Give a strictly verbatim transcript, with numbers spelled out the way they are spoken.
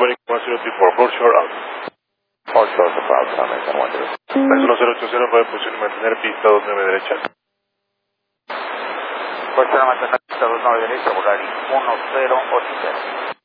American one zero three four, four short out. four short about American one zero. uno cero ocho cero, puede posible mantener pista dos nueve derecha. Puede mantener pista dos nueve derecha, volar uno cero ocho cero.